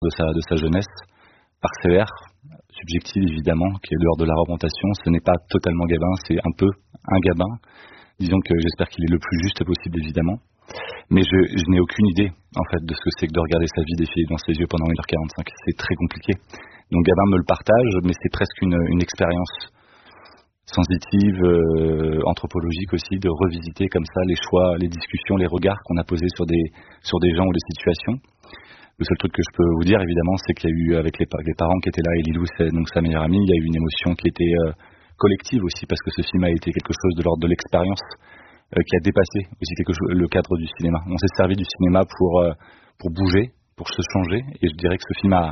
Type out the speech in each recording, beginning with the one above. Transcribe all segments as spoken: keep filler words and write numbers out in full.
de sa, de sa jeunesse, persévère, subjective évidemment, qui est dehors de la représentation. Ce n'est pas totalement Gabin, c'est un peu un Gabin. Disons que j'espère qu'il est le plus juste possible évidemment. Mais je, je n'ai aucune idée en fait de ce que c'est que de regarder sa vie défiler dans ses yeux pendant une heure quarante-cinq. C'est très compliqué. Donc Gabin me le partage, mais c'est presque une, une expérience sensitive, euh, anthropologique aussi, de revisiter comme ça les choix, les discussions, les regards qu'on a posés sur des, sur des gens ou des situations. Le seul truc que je peux vous dire, évidemment, c'est qu'il y a eu, avec les, les parents qui étaient là, et Lilou, c'est donc sa meilleure amie, il y a eu une émotion qui était euh, collective aussi, parce que ce film a été quelque chose de l'ordre de l'expérience, euh, qui a dépassé aussi quelque chose, le cadre du cinéma. On s'est servi du cinéma pour, euh, pour bouger, pour se changer, et je dirais que ce film a,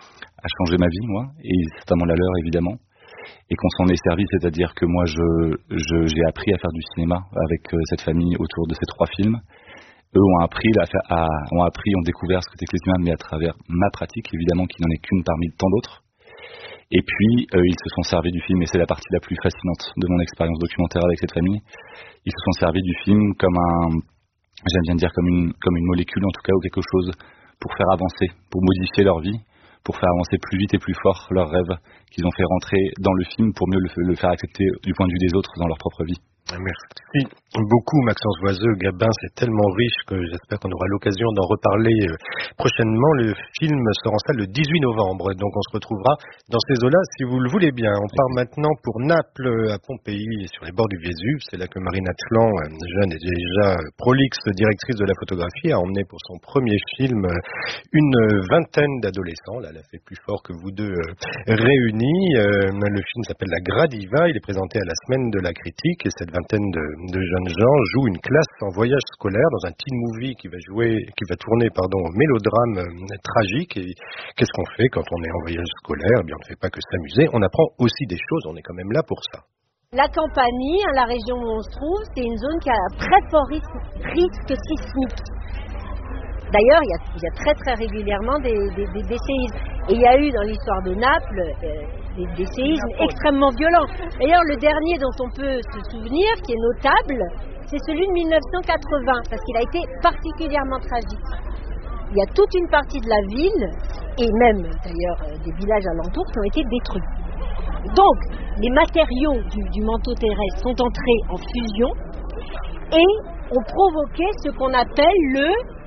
a changé ma vie, moi, et certainement la leur, évidemment, et qu'on s'en est servi, c'est-à-dire que moi, je, je, j'ai appris à faire du cinéma avec euh, cette famille autour de ces trois films. Eux ont appris, à faire, à, ont appris, ont découvert ce que c'était que les humains, mais à travers ma pratique, évidemment, qui n'en est qu'une parmi tant d'autres. Et puis, euh, ils se sont servis du film, et c'est la partie la plus fascinante de mon expérience documentaire avec cette famille. Ils se sont servis du film comme un, j'aime bien dire comme une, comme une molécule, en tout cas, ou quelque chose pour faire avancer, pour modifier leur vie, pour faire avancer plus vite et plus fort leurs rêves qu'ils ont fait rentrer dans le film pour mieux le, le faire accepter du point de vue des autres dans leur propre vie. Merci beaucoup Maxence Voiseux. Gabin, c'est tellement riche que j'espère qu'on aura l'occasion d'en reparler prochainement. Le film sera en salle le dix-huit novembre, donc on se retrouvera dans ces eaux-là si vous le voulez bien. On part maintenant pour Naples, à Pompéi, sur les bords du Vésuve. C'est là que Marine Atlan, jeune et déjà prolixe directrice de la photographie, a emmené pour son premier film une vingtaine d'adolescents. Là, elle a fait plus fort que vous deux réunis. Le film s'appelle La Gradiva. Il est présenté à la Semaine de la Critique, et cette vingtaine de, de jeunes gens jouent une classe en voyage scolaire dans un teen movie qui va jouer, qui va tourner, pardon, au mélodrame euh, tragique. Et qu'est-ce qu'on fait quand on est en voyage scolaire? Eh bien, on ne fait pas que s'amuser, on apprend aussi des choses, on est quand même là pour ça. La Campanie, la région où on se trouve, c'est une zone qui a un très fort risque, risque sismique. D'ailleurs, il y, a, il y a très très régulièrement des, des, des, des séismes. Et il y a eu dans l'histoire de Naples euh, des, des séismes extrêmement violents. D'ailleurs, le dernier dont on peut se souvenir, qui est notable, c'est celui de mille neuf cent quatre-vingts, parce qu'il a été particulièrement tragique. Il y a toute une partie de la ville, et même d'ailleurs des villages alentours, qui ont été détruits. Donc, les matériaux du, du manteau terrestre sont entrés en fusion et ont provoqué ce qu'on appelle le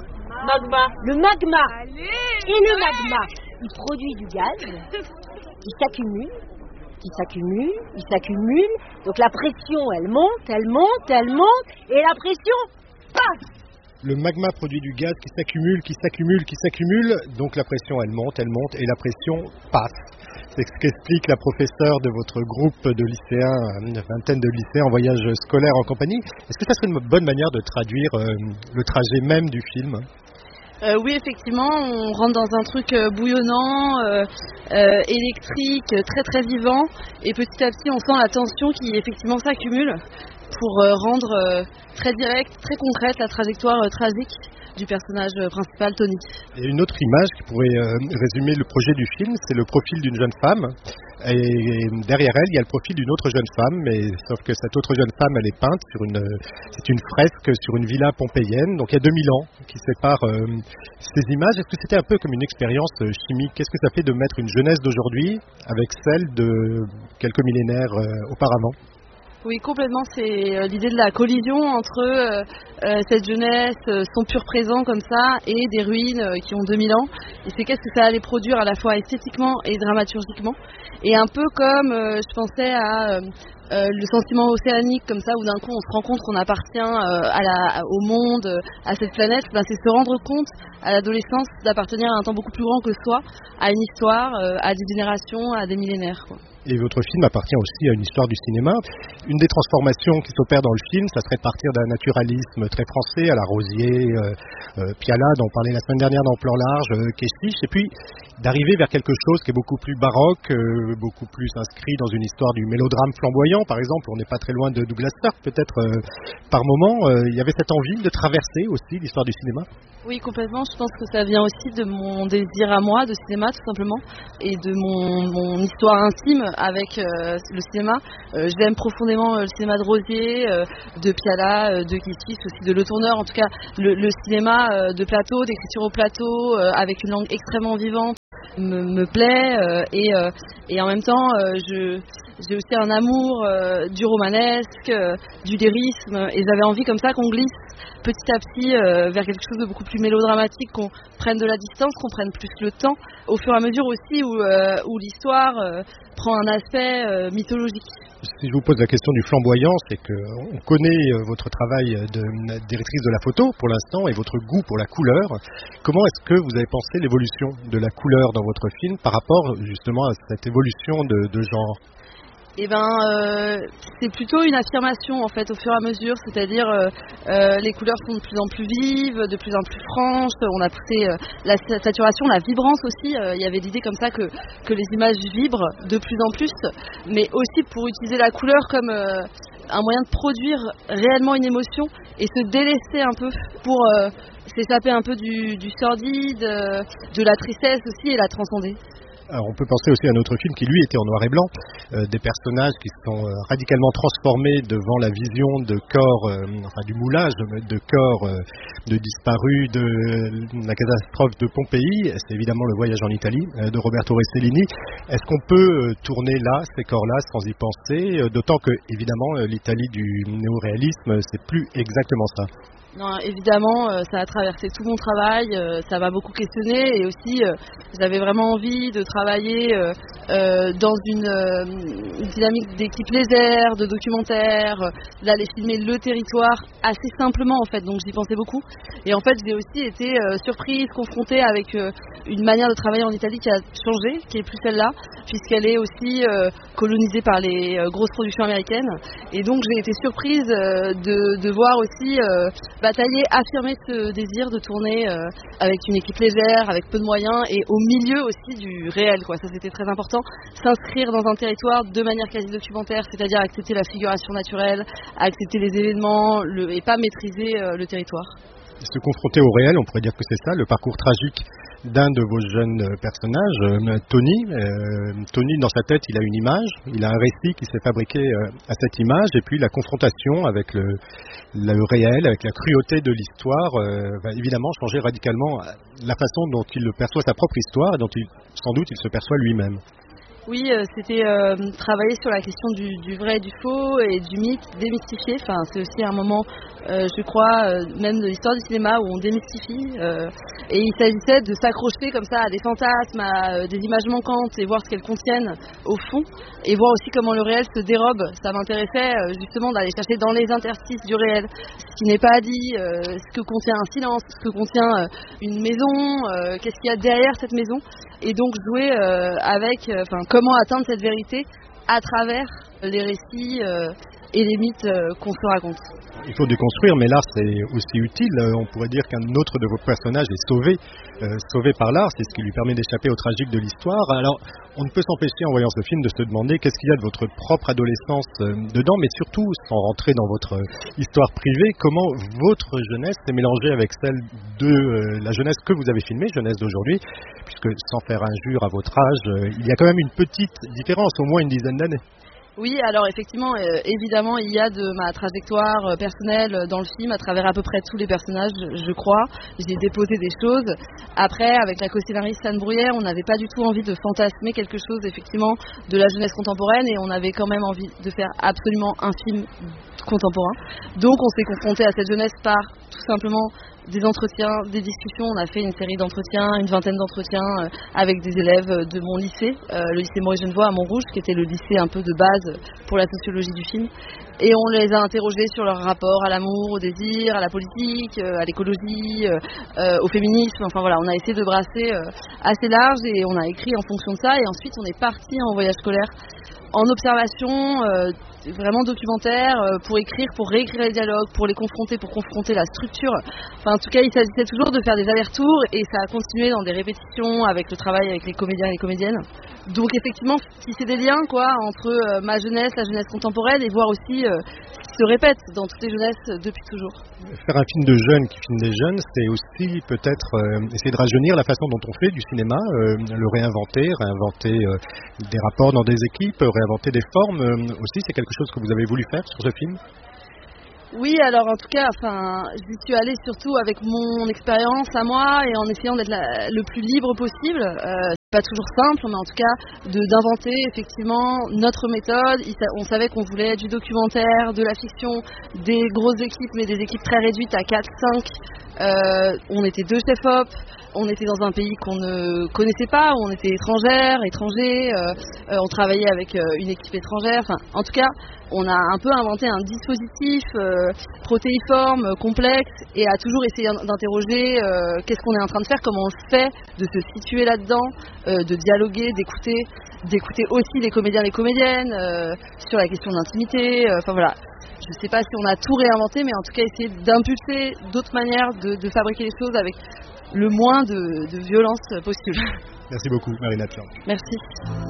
magma. Le magma. Allez, et le magma, il produit du gaz, il s'accumule, il s'accumule, il s'accumule. Donc la pression, elle monte, elle monte, elle monte, et la pression passe. Le magma produit du gaz qui s'accumule, qui s'accumule, qui s'accumule. Donc la pression, elle monte, elle monte, et la pression passe. C'est ce qu'explique la professeure de votre groupe de lycéens, une vingtaine de lycéens en voyage scolaire en compagnie. Est-ce que ça serait une bonne manière de traduire euh, le trajet même du film ? Euh, oui, effectivement, on rentre dans un truc euh, bouillonnant, euh, euh, électrique, très très vivant, et petit à petit on sent la tension qui effectivement s'accumule pour euh, rendre euh, très directe, très concrète la trajectoire euh, tragique du personnage euh, principal, Tony. Et une autre image qui pourrait euh, résumer le projet du film, c'est le profil d'une jeune femme. Et derrière elle, il y a le profil d'une autre jeune femme, mais sauf que cette autre jeune femme, elle est peinte sur une, c'est une fresque sur une villa pompéienne, donc il y a deux mille ans qui séparent euh, ces images. Est-ce que c'était un peu comme une expérience chimique ? Qu'est-ce que ça fait de mettre une jeunesse d'aujourd'hui avec celle de quelques millénaires euh, auparavant ? Oui, complètement, c'est euh, l'idée de la collision entre euh, euh, cette jeunesse, euh, son pur présent comme ça, et des ruines euh, qui ont deux mille ans. Et c'est qu'est-ce que ça allait produire à la fois esthétiquement et dramaturgiquement. Et un peu comme, euh, je pensais à euh, euh, le sentiment océanique comme ça, où d'un coup on se rend compte qu'on appartient euh, à la, au monde, euh, à cette planète, ben, c'est se rendre compte à l'adolescence d'appartenir à un temps beaucoup plus grand que soi, à une histoire, euh, à des générations, à des millénaires, quoi. Et votre film appartient aussi à une histoire du cinéma. Une des transformations qui s'opère dans le film, ça serait de partir d'un naturalisme très français, à la Rosier, euh, euh, Piala, dont on parlait la semaine dernière dans Plan Large, euh, Kestis, et puis d'arriver vers quelque chose qui est beaucoup plus baroque, euh, beaucoup plus inscrit dans une histoire du mélodrame flamboyant. Orient, par exemple, on n'est pas très loin de Douglas Sirk, peut-être euh, par moment, euh, il y avait cette envie de traverser aussi l'histoire du cinéma? Oui, complètement. Je pense que ça vient aussi de mon désir à moi de cinéma, tout simplement, et de mon, mon histoire intime avec euh, le cinéma. Euh, j'aime profondément euh, le cinéma de Rosier, euh, de Piala, euh, de Guitis, aussi de Le Tourneur. En tout cas, le, le cinéma euh, de plateau, d'écriture au plateau, euh, avec une langue extrêmement vivante, me, me plaît. Euh, et, euh, et en même temps, euh, je... j'ai aussi un amour euh, du romanesque, euh, du lyrisme, et j'avais envie comme ça qu'on glisse petit à petit euh, vers quelque chose de beaucoup plus mélodramatique, qu'on prenne de la distance, qu'on prenne plus le temps, au fur et à mesure aussi où, euh, où l'histoire euh, prend un aspect euh, mythologique. Si je vous pose la question du flamboyant, c'est qu'on connaît votre travail de directrice de la photo pour l'instant et votre goût pour la couleur. Comment est-ce que vous avez pensé l'évolution de la couleur dans votre film par rapport justement à cette évolution de, de genre? Eh ben, euh, c'est plutôt une affirmation en fait au fur et à mesure, c'est-à-dire euh, euh, les couleurs sont de plus en plus vives, de plus en plus franches. On a poussé euh, la saturation, la vibrance aussi. Euh, il y avait l'idée comme ça que que les images vibrent de plus en plus, mais aussi pour utiliser la couleur comme euh, un moyen de produire réellement une émotion et se délaisser un peu pour euh, s'échapper un peu du, du sordide, euh, de la tristesse aussi et la transcender. Alors on peut penser aussi à un autre film qui lui était en noir et blanc, euh, des personnages qui sont euh, radicalement transformés devant la vision de corps, euh, enfin du moulage de corps euh, de disparus de euh, la catastrophe de Pompéi. C'est évidemment Le Voyage en Italie euh, de Roberto Rossellini. Est-ce qu'on peut euh, tourner là, ces corps-là, sans y penser, euh, d'autant que évidemment euh, l'Italie du néoréalisme, c'est plus exactement ça. Non, évidemment, euh, ça a traversé tout mon travail, euh, ça m'a beaucoup questionné et aussi euh, j'avais vraiment envie de travailler euh, euh, dans une, euh, une dynamique d'équipe légère, de documentaire, euh, d'aller filmer le territoire assez simplement en fait, donc j'y pensais beaucoup. Et en fait j'ai aussi été euh, surprise, confrontée avec euh, une manière de travailler en Italie qui a changé, qui est plus celle-là, puisqu'elle est aussi euh, colonisée par les euh, grosses productions américaines. Et donc j'ai été surprise euh, de, de voir aussi euh, batailler, affirmer ce désir de tourner euh, avec une équipe légère, avec peu de moyens et au milieu aussi du réel, quoi. Ça c'était très important, s'inscrire dans un territoire de manière quasi documentaire, c'est-à-dire accepter la figuration naturelle, accepter les événements le, et pas maîtriser euh, le territoire. Se confronter au réel, on pourrait dire que c'est ça, le parcours tragique d'un de vos jeunes personnages, euh, Tony. Euh, Tony, dans sa tête, il a une image, il a un récit qui s'est fabriqué euh, à cette image, et puis la confrontation avec le, le réel, avec la cruauté de l'histoire, euh, va évidemment changer radicalement la façon dont il perçoit sa propre histoire, et dont il, sans doute il se perçoit lui-même. Oui, euh, c'était euh, travailler sur la question du, du vrai et du faux et du mythe, démystifier. Enfin, c'est aussi un moment, euh, je crois, euh, même de l'histoire du cinéma où on démystifie. Euh, et il s'agissait de s'accrocher comme ça à des fantasmes, à euh, des images manquantes et voir ce qu'elles contiennent au fond. Et voir aussi comment le réel se dérobe. Ça m'intéressait euh, justement d'aller chercher dans les interstices du réel ce qui n'est pas dit, euh, ce que contient un silence, ce que contient euh, une maison, euh, qu'est-ce qu'il y a derrière cette maison. Et donc jouer euh, avec, enfin, euh, comment atteindre cette vérité à travers les récits euh, et les mythes euh, qu'on se raconte. Il faut déconstruire, mais l'art c'est aussi utile. On pourrait dire qu'un autre de vos personnages est sauvé, euh, sauvé par l'art, c'est ce qui lui permet d'échapper au tragique de l'histoire. Alors, on ne peut s'empêcher en voyant ce film de se demander qu'est-ce qu'il y a de votre propre adolescence euh, dedans, mais surtout, sans rentrer dans votre euh, histoire privée, comment votre jeunesse s'est mélangée avec celle de euh, la jeunesse que vous avez filmée, jeunesse d'aujourd'hui, puisque sans faire injure à votre âge, euh, il y a quand même une petite différence, au moins une dizaine d'années. Oui, alors effectivement, euh, évidemment, il y a de ma trajectoire euh, personnelle dans le film, à travers à peu près tous les personnages, je crois. J'ai déposé des choses. Après, avec la co-scénariste Anne Bruyère, on n'avait pas du tout envie de fantasmer quelque chose, effectivement, de la jeunesse contemporaine, et on avait quand même envie de faire absolument un film contemporain. Donc, on s'est confronté à cette jeunesse par, tout simplement, des entretiens, des discussions. On a fait une série d'entretiens, une vingtaine d'entretiens euh, avec des élèves de mon lycée, euh, le lycée Maurice Genevoix à Montrouge, qui était le lycée un peu de base pour la sociologie du film. Et on les a interrogés sur leur rapport à l'amour, au désir, à la politique, euh, à l'écologie, euh, euh, au féminisme. Enfin voilà, on a essayé de brasser euh, assez large et on a écrit en fonction de ça. Et ensuite, on est parti en voyage scolaire, en observation, euh, vraiment documentaire, euh, pour écrire, pour réécrire les dialogues, pour les confronter, pour confronter la structure. Enfin, en tout cas, il s'agissait toujours de faire des allers-retours et ça a continué dans des répétitions avec le travail avec les comédiens et les comédiennes. donc effectivement, tisser des liens quoi entre euh, ma jeunesse, la jeunesse contemporaine, et voir aussi euh, ce qui se répète dans toutes les jeunesses euh, depuis toujours. Faire un film de jeunes qui filme des jeunes, c'est aussi peut-être euh, essayer de rajeunir la façon dont on fait du cinéma, euh, le réinventer, réinventer euh, des rapports dans des équipes, réinventer des formes euh, aussi. C'est quelque chose que vous avez voulu faire sur ce film? Oui, alors en tout cas, enfin, j'y suis allée surtout avec mon expérience à moi et en essayant d'être la, le plus libre possible. Euh, c'est pas toujours simple, mais en tout cas, de, d'inventer effectivement notre méthode. Il, on savait qu'on voulait du documentaire, de la fiction, des grosses équipes, mais des équipes très réduites à quatre cinq. Euh, on était deux chefs-op. On était dans un pays qu'on ne connaissait pas, où on était étrangères, étrangers, euh, euh, on travaillait avec euh, une équipe étrangère. Enfin, en tout cas, on a un peu inventé un dispositif euh, protéiforme, euh, complexe, et a toujours essayé d'interroger euh, qu'est-ce qu'on est en train de faire, comment on le fait, de se situer là-dedans, euh, de dialoguer, d'écouter, d'écouter aussi les comédiens, les comédiennes, euh, sur la question de l'intimité. Enfin euh, voilà. Je ne sais pas si on a tout réinventé, mais en tout cas essayer d'impulser d'autres manières de, de fabriquer les choses avec le moins de, de violence possible. Merci beaucoup, Marina Tchang. Merci.